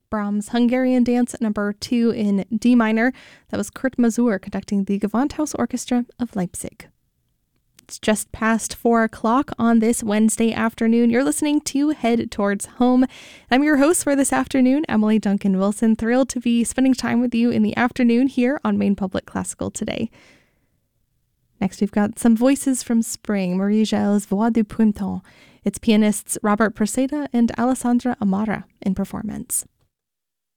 Brahms' Hungarian Dance number 2 in D minor. That was Kurt Masur conducting the Gewandhaus Orchestra of Leipzig. It's just past 4 o'clock on this Wednesday afternoon. You're listening to Head Towards Home. I'm your host for this afternoon, Emily Duncan Wilson. Thrilled to be spending time with you in the afternoon here on Maine Public Classical today. Next, we've got some voices from spring, Marie Gel's Voix du Printemps. It's pianists Robert Preseda and Alessandra Amara in performance.